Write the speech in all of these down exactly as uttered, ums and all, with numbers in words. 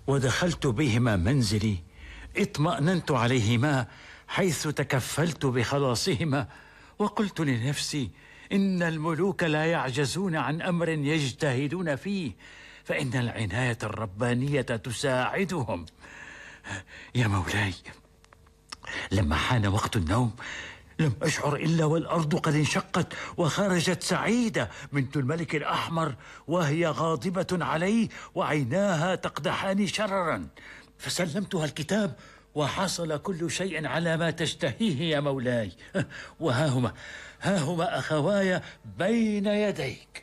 ودخلت بهما منزلي اطمأننت عليهما حيث تكفلت بخلاصهما، وقلت لنفسي إن الملوك لا يعجزون عن أمر يجتهدون فيه، فإن العناية الربانية تساعدهم. يا مولاي، لما حان وقت النوم لم أشعر إلا والأرض قد انشقت وخرجت سعيدة بنت الملك الأحمر وهي غاضبة علي وعيناها تقدحان شررا، فسلمتها الكتاب وحصل كل شيء على ما تشتهيه يا مولاي. وها هما ها هما أخوايا بين يديك.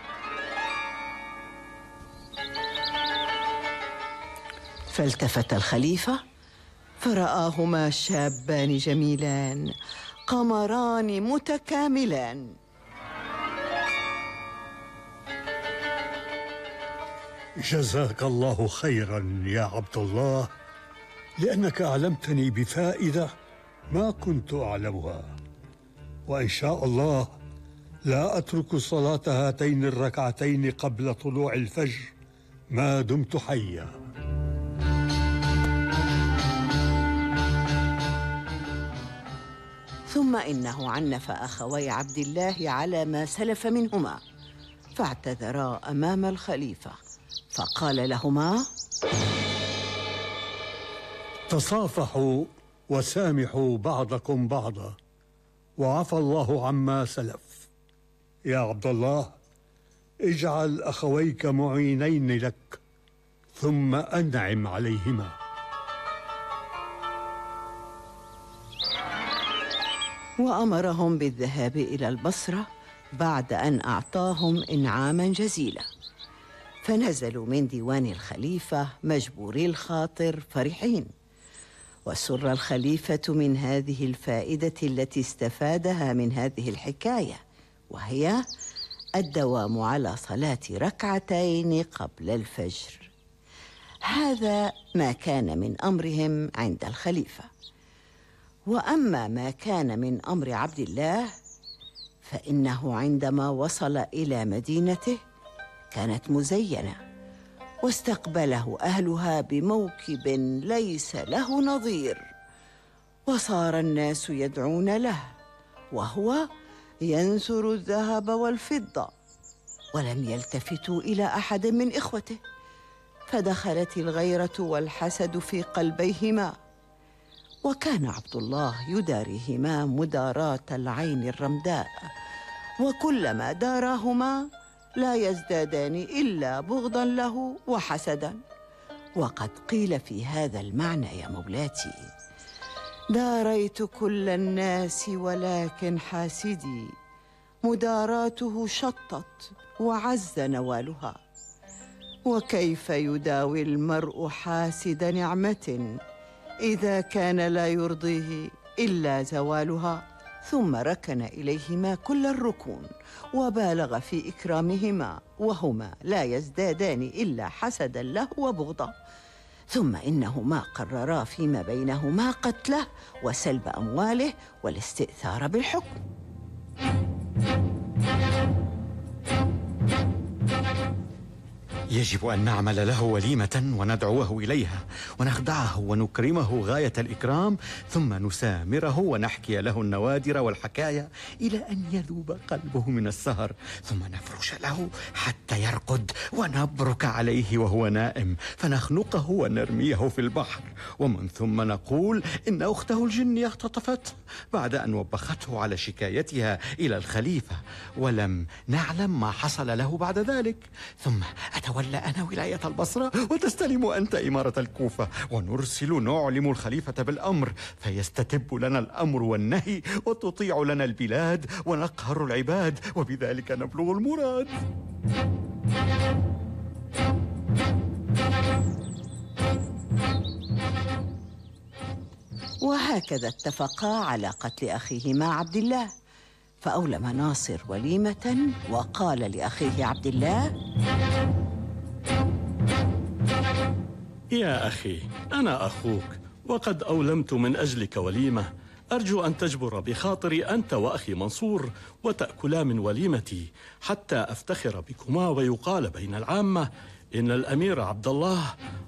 فالتفت الخليفة فرآهما شابان جميلان قمران متكاملان. جزاك الله خيرا يا عبد الله، لأنك أعلمتني بفائدة ما كنت أعلمها، وإن شاء الله لا أترك صلاة هاتين الركعتين قبل طلوع الفجر ما دمت حيا. ثم إنه عنف أخوي عبد الله على ما سلف منهما، فاعتذرا أمام الخليفة فقال لهما: تصافحوا وسامحوا بعضكم بعضا، وعفى الله عما سلف. يا عبد الله، اجعل أخويك معينين لك ثم أنعم عليهما. وأمرهم بالذهاب إلى البصرة بعد أن أعطاهم إنعاما جزيلا، فنزلوا من ديوان الخليفة مجبوري الخاطر فرحين. وسر الخليفة من هذه الفائدة التي استفادها من هذه الحكاية، وهي الدوام على صلاة ركعتين قبل الفجر. هذا ما كان من أمرهم عند الخليفة. وأما ما كان من أمر عبد الله فإنه عندما وصل إلى مدينته كانت مزينة، واستقبله أهلها بموكب ليس له نظير، وصار الناس يدعون له وهو ينثر الذهب والفضة، ولم يلتفتوا إلى أحد من إخوته، فدخلت الغيرة والحسد في قلبيهما. وكان عبد الله يداريهما مداراة العين الرمداء، وكلما داراهما لا يزدادان إلا بغضا له وحسدا. وقد قيل في هذا المعنى يا مولاتي: داريت كل الناس ولكن حاسدي مداراته شطت وعز نوالها. وكيف يداوي المرء حاسد نعمة إذا كان لا يرضيه إلا زوالها؟ ثم ركن إليهما كل الركون وبالغ في إكرامهما، وهما لا يزدادان إلا حسدا له وبغضا. ثم إنهما قررا فيما بينهما قتله وسلب أمواله والاستئثار بالحكم. يجب أن نعمل له وليمة وندعوه إليها ونخدعه ونكرمه غاية الإكرام، ثم نسامره ونحكي له النوادر والحكايا إلى أن يذوب قلبه من السهر، ثم نفرش له حتى يرقد ونبرك عليه وهو نائم فنخنقه ونرميه في البحر، ومن ثم نقول إن أخته الجنية اختطفته بعد أن وبخته على شكايتها إلى الخليفة، ولم نعلم ما حصل له بعد ذلك. ثم أتولى أنا ولاية البصرة وتستلم أنت إمارة الكوفة، ونرسل نعلم الخليفة بالأمر فيستتب لنا الأمر والنهي، وتطيع لنا البلاد ونقهر العباد، وبذلك نبلغ المراد. وهكذا اتفقا على قتل أخيهما عبد الله. فأولم ناصر وليمة وقال لأخيه عبد الله: يا أخي، أنا أخوك وقد أولمت من أجلك وليمة، أرجو أن تجبر بخاطري أنت وأخي منصور وتأكلا من وليمتي حتى أفتخر بكما ويقال بين العامة إن الأمير عبد الله